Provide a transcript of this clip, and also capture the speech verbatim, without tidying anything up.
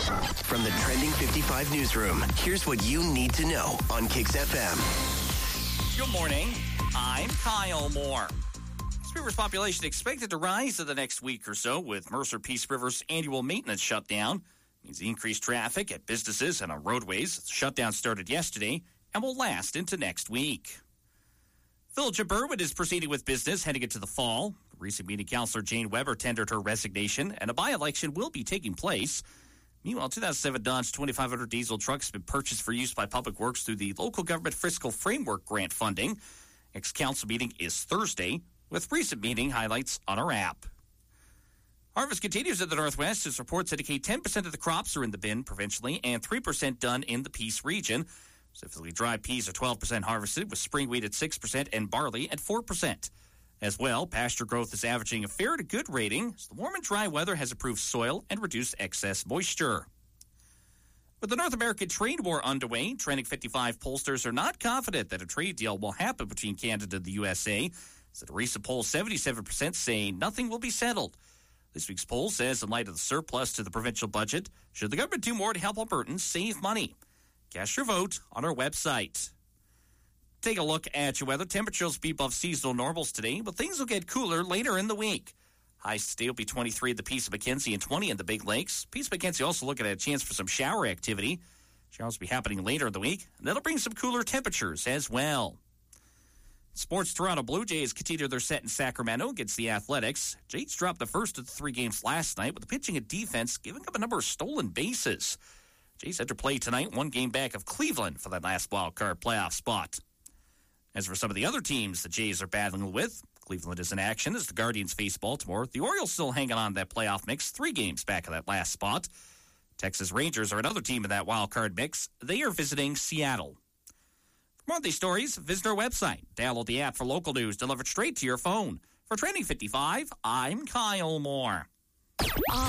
From the Trending fifty-five newsroom, here's what you need to know on Kicks F M. Good morning. I'm Kyle Moore. Peace River's population expected to rise in the next week or so with Mercer Peace River's annual maintenance shutdown. It means increased traffic at businesses and on roadways. The shutdown started yesterday and will last into next week. Village of Berwyn is proceeding with business heading into the fall. Recent meeting Councillor Jane Weber tendered her resignation, and a by-election will be taking place. Meanwhile, two thousand seven Dodge twenty-five hundred diesel trucks have been purchased for use by Public Works through the local government fiscal framework grant funding. Next council meeting is Thursday, with recent meeting highlights on our app. Harvest continues in the Northwest as reports indicate ten percent of the crops are in the bin provincially and three percent done in the Peace region. Specifically, dry peas are twelve percent harvested, with spring wheat at six percent and barley at four percent. As well, pasture growth is averaging a fair to good rating as the warm and dry weather has improved soil and reduced excess moisture. With the North American trade war underway, Trending fifty-five pollsters are not confident that a trade deal will happen between Canada and the U S A. As a recent poll, seventy-seven percent say nothing will be settled. This week's poll says, in light of the surplus to the provincial budget, should the government do more to help Albertans save money? Cast your vote on our website. Take a look at your weather. Temperatures will be above seasonal normals today, but things will get cooler later in the week. Highs today will be twenty-three at the Peace of Mackenzie and twenty in the Big Lakes. Peace of Mackenzie also looking at a chance for some shower activity. Showers will be happening later in the week, and that'll bring some cooler temperatures as well. Sports, Toronto Blue Jays continue their set in Sacramento against the Athletics. Jays dropped the first of the three games last night with the pitching and defense giving up a number of stolen bases. Jays have to play tonight, one game back of Cleveland for that last wild card playoff spot. As for some of the other teams the Jays are battling with, Cleveland is in action as the Guardians face Baltimore. The Orioles still hanging on to that playoff mix, three games back of that last spot. Texas Rangers are another team in that wild card mix. They are visiting Seattle. For more of these stories, visit our website. Download the app for local news delivered straight to your phone. For Trending fifty-five, I'm Kyle Moore.